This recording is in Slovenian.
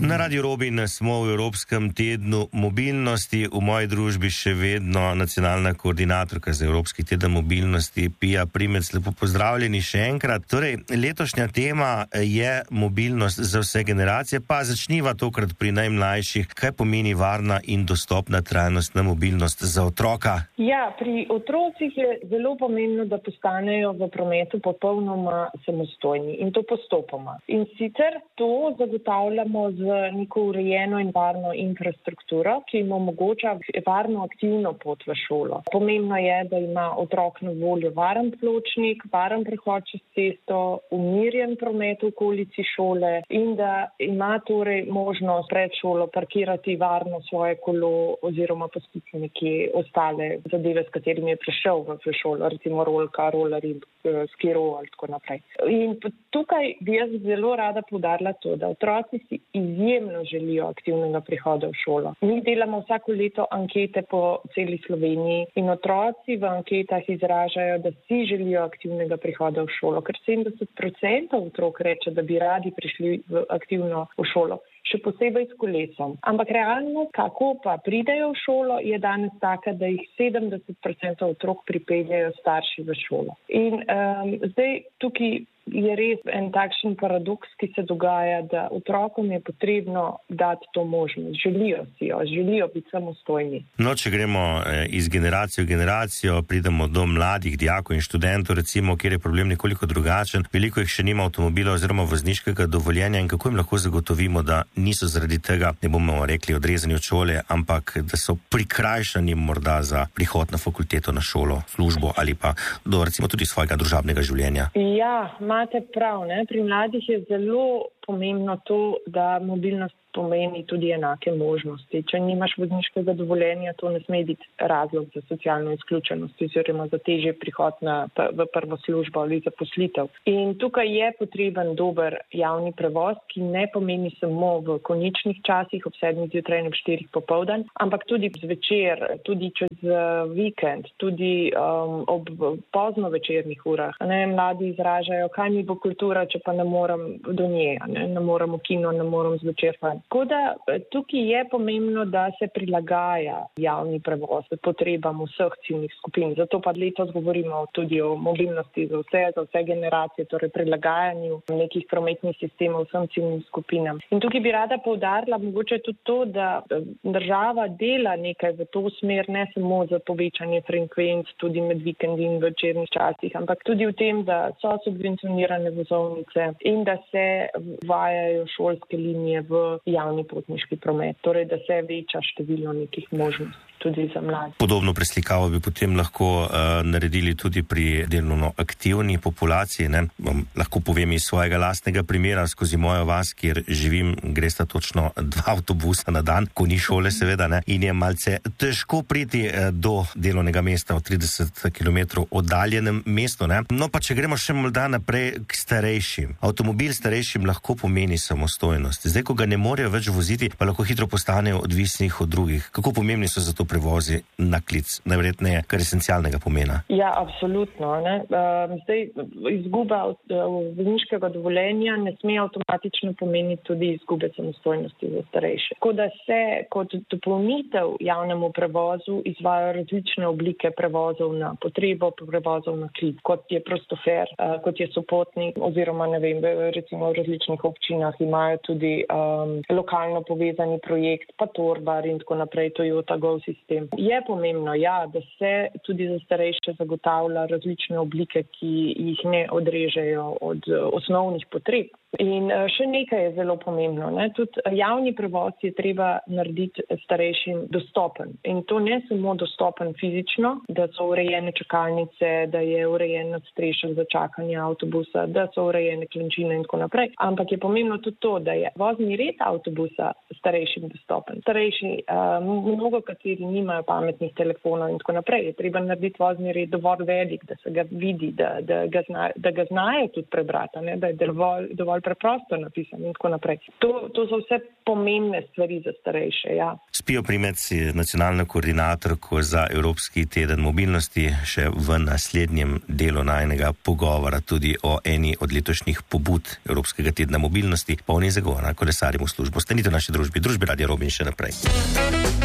Na Radio Robin smo v Evropskem tednu mobilnosti, v moji družbi še vedno nacionalna koordinatorka za Evropski teden mobilnosti, Pia Primec. Lepo pozdravljeni še enkrat. Torej, letošnja tema je mobilnost za vse generacije, pa začniva tokrat pri najmlajših. Kaj pomeni varna in dostopna trajnostna mobilnost za otroka? Ja, pri otrocih je zelo pomembno, da postanejo v prometu popolnoma samostojni in to postopoma. In sicer to zagotavljamo z neko urejeno in varno infrastrukturo, ki jim omogoča varno aktivno pot v šolo. Pomembno je, da ima otrok na voljo varen pločnik, varen prehod čez cesto, umirjen promet v okolici šole in da ima torej možnost pred šolo parkirati varno svoje kolo oziroma pustiti nekje ostale zadeve, s katerimi je prišel v šolo, recimo rolka, rolerji, skiro ali tako naprej. In tukaj bi jaz zelo rada poudarila to, da otroci si izjemno želijo aktivnega prihoda v šolo. Mi delamo vsako leto ankete po celi Sloveniji in otroci v anketah izražajo, da si želijo aktivnega prihoda v šolo, ker 70% otrok reče, da bi radi prišli aktivno v šolo, še posebej s kolesom. Ampak realno, kako pa pridejo v šolo, je danes taka, da jih 70% otrok pripeljejo starši v šolo. In zdaj tukaj je res en takšen paradoks, ki se dogaja, da otrokom je potrebno dati to možnost. Želijo si jo, želijo biti samostojni. No, če gremo iz generacije v generacijo, pridemo do mladih dijakov in študentov, recimo, kjer je problem nekoliko drugačen. Veliko jih še nima avtomobila oziroma vozniškega dovoljenja in kako jim lahko zagotovimo, da niso zaradi tega, ne bomo rekli, odrezani od šole, ampak da so prikrajšani morda za prihod na fakulteto, na šolo, službo ali pa do recimo tudi svojega družabnega življenja. Ja, imate prav, ne? Pri mladih je zelo pomembno to, da mobilnost pomeni tudi enake možnosti. Če nimaš vozniškega dovoljenja, to ne sme biti razlog za socialno izključenost oziroma za težji prihod v prvo službo ali zaposlitev. In tukaj je potreben dober javni prevoz, ki ne pomeni samo v koničnih časih ob 7 zjutraj in ob 4 popoldan, ampak tudi zvečer, tudi čez vikend, tudi ob pozno večernih urah. Mladi izražajo, kaj mi bo kultura, če pa ne morem do nje, ne morem v kino, ne morem zvečer fan. Tako da tukaj je pomembno, da se prilagaja javni prevoz potrebam vseh ciljnih skupin. Zato pa letos govorimo tudi o mobilnosti za vse generacije, torej prilagajanju nekih prometnih sistemov vsem ciljnim skupinam. In tukaj bi rada poudarila mogoče tudi to, da država dela nekaj v to smer, ne samo za povečanje frekvenc tudi med vikendi in večernih časih, ampak tudi v tem, da so subvencionirane vozovnice in da se uvajajo šolske linije v javni potniški promet, torej da se veča število nekih možnosti tudi za mlade. Podobno preslikavo bi potem lahko naredili tudi pri delovno aktivni populaciji. Ne? Lahko povem iz svojega lastnega primera, skozi mojo vas, kjer živim, gresta točno 2 avtobusa na dan, ko ni šole seveda, ne? In je malce težko priti do delovnega mesta v 30 km oddaljenem mestu. Ne? No pa če gremo še morda naprej k starejšim. Avtomobil starejšim lahko pomeni samostojnost. Zdaj, ko ga ne morejo več voziti, pa lahko hitro postanejo odvisnih od drugih. Kako pomembni so za to prevozi na klic, najverjetneje kar esencialnega pomena? Ja, absolutno. Ne? Zdaj, izguba vozniškega dovoljenja ne sme avtomatično pomeniti tudi izgube samostojnosti za starejše. Tako da se kot dopolnitev javnemu prevozu izvajajo različne oblike prevozov na potrebo, prevozov na klic, kot je prostofer, kot je sopotnik oziroma ne vem, recimo v različnih občinah imajo tudi lokalno povezani projekt, pa Torbar in tako naprej, Toyota Go sistem. Je pomembno, ja, da se tudi za starejše zagotavlja različne oblike, ki jih ne odrežejo od osnovnih potreb. In še nekaj je zelo pomembno. Ne? Tudi javni prevoz je treba narediti starejšim dostopen. In to ne samo dostopen fizično, da so urejene čakalnice, da je urejen nadstrešek za čakanje avtobusa, da so urejene klančine in tako naprej. Ampak je pomembno tudi to, da je vozni red avtobusa starejšim dostopen. Starejši, mnogo kateri nimajo pametnih telefonov in tako naprej. Je treba narediti vozni red dovolj velik, da se ga vidi, da ga znajo tudi prebrati, ne? Da je dovolj preprosto napisan in tako naprej. To so vse pomembne stvari za starejše, ja. Spijo Primec je nacionalna koordinatorka za Evropski teden mobilnosti, še v naslednjem delu najnega pogovora tudi o eni od letošnjih pobud Evropskega tedna mobilnosti, polni zagona kolesarjem v službo. Stanite v naši družbi Radia Robin še naprej.